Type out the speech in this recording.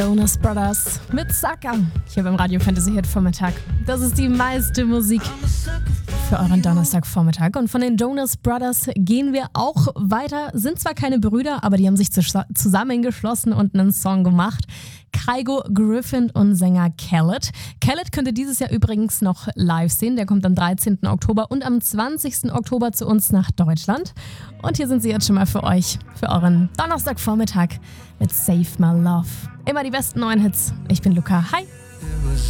Jonas Brothers mit Sucker hier beim Radio Fantasy Hit Vormittag. Das ist die meiste Musik für euren Donnerstagvormittag. Und von den Jonas Brothers gehen wir auch weiter. Sind zwar keine Brüder, aber die haben sich zusammengeschlossen und einen Song gemacht. Kygo Griffin und Sänger Khaled. Khaled könnt ihr dieses Jahr übrigens noch live sehen. Der kommt am 13. Oktober und am 20. Oktober zu uns nach Deutschland. Und hier sind sie jetzt schon mal für euch, für euren Donnerstagvormittag mit Save My Love. Immer die besten neuen Hits. Ich bin Luca. Hi!